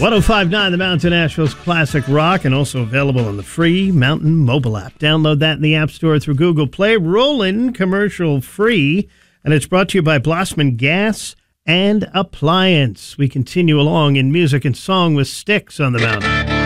1059 The Mountain, Nashville's classic rock, and also available on the free Mountain mobile app. Download that in the App Store through Google Play. Rolling commercial free, and it's brought to you by Blossman Gas and Appliance. We continue along in music and song with Styx on the Mountain.